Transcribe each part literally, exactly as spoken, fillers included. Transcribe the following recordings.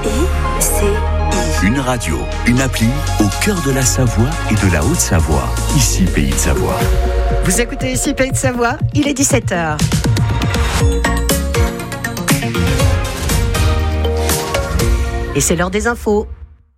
Une radio, une appli au cœur de la Savoie et de la Haute-Savoie. Ici, Pays de Savoie. Vous écoutez ici, Pays de Savoie, il est dix-sept heures. Et c'est l'heure des infos.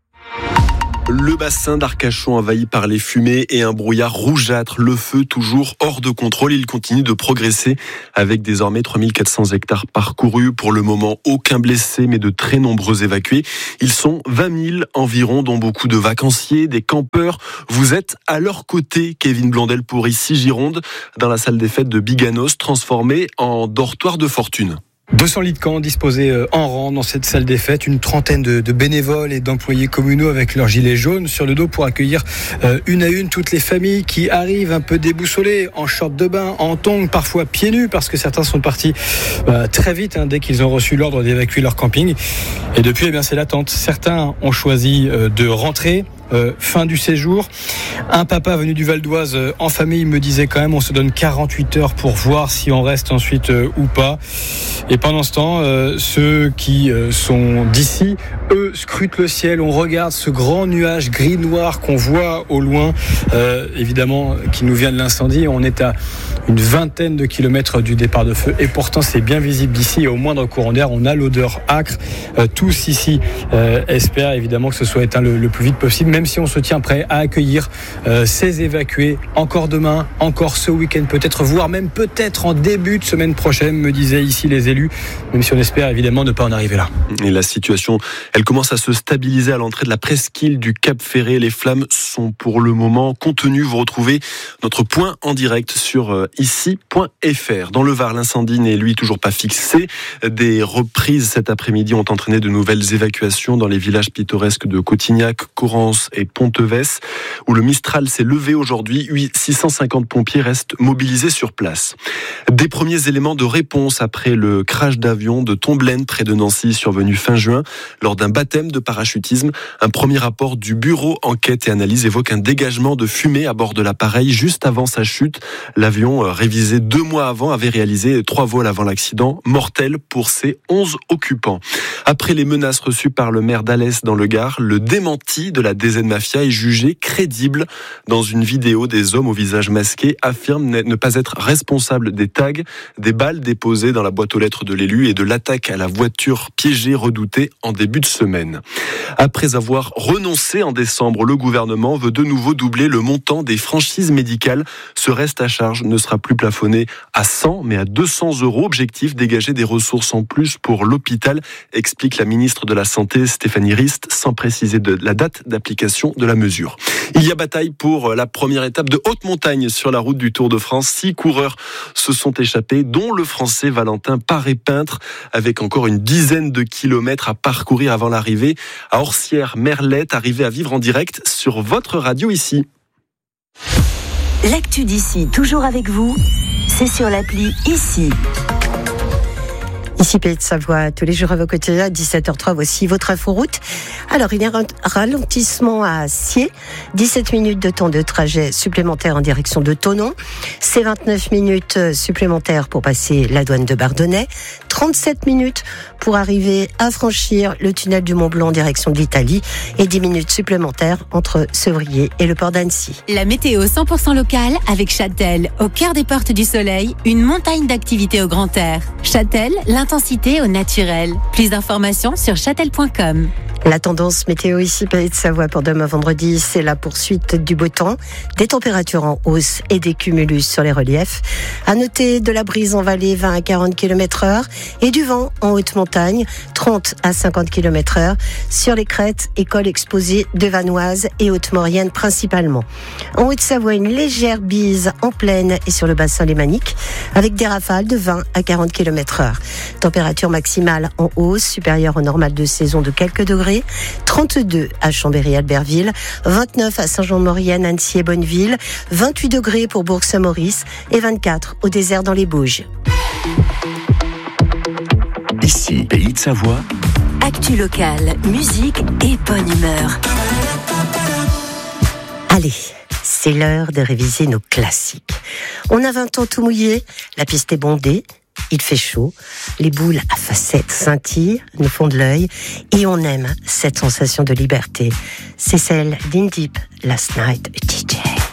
Le bassin d'Arcachon envahi par les fumées et un brouillard rougeâtre. Le feu toujours hors de contrôle. Il continue de progresser avec désormais trois mille quatre cents hectares parcourus. Pour le moment, aucun blessé, mais de très nombreux évacués. Ils sont vingt mille environ, dont beaucoup de vacanciers, des campeurs. Vous êtes à leur côté, Kevin Blondel pour Ici Gironde, dans la salle des fêtes de Biganos, transformée en dortoir de fortune. deux cents lits de camp disposés en rang dans cette salle des fêtes, une trentaine de, de bénévoles et d'employés communaux avec leurs gilets jaunes sur le dos pour accueillir euh, une à une toutes les familles qui arrivent un peu déboussolées, en short de bain, en tongs, parfois pieds nus, parce que certains sont partis euh, très vite hein, dès qu'ils ont reçu l'ordre d'évacuer leur camping. Et depuis, eh bien, c'est l'attente. Certains ont choisi euh, de rentrer. Euh, fin du séjour. Un papa venu du Val d'Oise euh, en famille me disait quand même on se donne quarante-huit heures pour voir si on reste ensuite euh, ou pas. Et pendant ce temps, euh, ceux qui euh, sont d'ici, eux, scrutent le ciel. On regarde ce grand nuage gris-noir qu'on voit au loin, euh, évidemment, qui nous vient de l'incendie. On est à une vingtaine de kilomètres du départ de feu et pourtant c'est bien visible d'ici et au moindre courant d'air, on a l'odeur âcre. Euh, tous ici euh, espèrent évidemment que ce soit éteint le, le plus vite possible, même si on se tient prêt à accueillir euh, ces évacués encore demain, encore ce week-end peut-être, voire même peut-être en début de semaine prochaine, me disaient ici les élus, même si on espère évidemment ne pas en arriver là. Et la situation, elle commence à se stabiliser à l'entrée de la presqu'île du Cap Ferré. Les flammes sont pour le moment contenues. Vous retrouvez notre point en direct sur euh, ici point f r. Dans le Var, l'incendie n'est lui toujours pas fixé. Des reprises cet après-midi ont entraîné de nouvelles évacuations dans les villages pittoresques de Cotignac, Corrence et Pontevès, où le Mistral s'est levé aujourd'hui. six cent cinquante pompiers restent mobilisés sur place. Des premiers éléments de réponse après le crash d'avion de Tomblaine près de Nancy survenu fin juin lors d'un baptême de parachutisme. Un premier rapport du bureau enquête et analyse évoque un dégagement de fumée à bord de l'appareil juste avant sa chute. L'avion révisé deux mois avant avait réalisé trois vols avant l'accident, mortel pour ses onze occupants. Après les menaces reçues par le maire d'Alès dans le Gard, le démenti de la D Z Mafia est jugé crédible. Dans une vidéo, des hommes au visage masqué affirment ne pas être responsables des tags, des balles déposées dans la boîte aux lettres de l'élu et de l'attaque à la voiture piégée redoutée en début de semaine. Après avoir renoncé en décembre, le gouvernement veut de nouveau doubler le montant des franchises médicales. Ce reste à charge ne sera plus plafonné à cent mais à deux cents euros. Objectif, dégager des ressources en plus pour l'hôpital, explique la ministre de la Santé Stéphanie Rist, sans préciser de la date d'application de la mesure. Il y a bataille pour la première étape de haute montagne sur la route du Tour de France. Six coureurs se sont échappés, dont le Français Valentin Paré-Peintre, avec encore une dizaine de kilomètres à parcourir avant l'arrivée à Orsières-Merlette, arrivé à vivre en direct sur votre radio ici. L'actu d'ici, toujours avec vous, c'est sur l'appli Ici. Ici, Pays de Savoie, tous les jours à vos côtés, à dix-sept heures trois, voici votre inforoute. Alors, il y a un ralentissement à Sciez, dix-sept minutes de temps de trajet supplémentaire en direction de Thonon, c'est vingt-neuf minutes supplémentaires pour passer la douane de Bardonnay, trente-sept minutes pour arriver à franchir le tunnel du Mont Blanc en direction de l'Italie et dix minutes supplémentaires entre Sevrier et le port d'Annecy. La météo cent pour cent locale avec Châtel, au cœur des portes du soleil, une montagne d'activités au grand air. Châtel, l'intensité au naturel. Plus d'informations sur châtel point com. La tendance météo ici, Pays de Savoie, pour demain vendredi, c'est la poursuite du beau temps, des températures en hausse et des cumulus sur les reliefs. À noter de la brise en vallée, vingt à quarante kilomètres heure, et du vent en haute montagne, trente à cinquante kilomètres heure, sur les crêtes et cols exposés de Vanoise et Haute-Maurienne principalement. En Haute-Savoie, une légère bise en plaine et sur le bassin lémanique, avec des rafales de vingt à quarante kilomètres heure. Température maximale en hausse, supérieure au normal de saison de quelques degrés, trente-deux à Chambéry-Albertville, vingt-neuf à Saint-Jean-de-Maurienne, Annecy et Bonneville, vingt-huit degrés pour Bourg-Saint-Maurice et vingt-quatre au désert dans les Bauges. Ici, Pays de Savoie. Actu locale, musique et bonne humeur. Allez, c'est l'heure de réviser nos classiques. On a vingt ans tout mouillé, la piste est bondée, il fait chaud, les boules à facettes scintillent, nous font de l'œil, et on aime cette sensation de liberté. C'est celle d'In Deep, Last Night a Teacher.